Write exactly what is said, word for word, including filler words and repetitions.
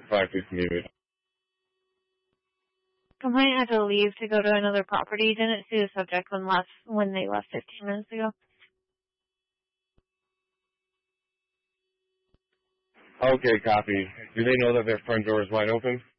five fifty maybe. Complainant had to leave to go to another property. Didn't see the subject when left when they left fifteen minutes ago. Okay, copy. Do they know that their front door is wide open?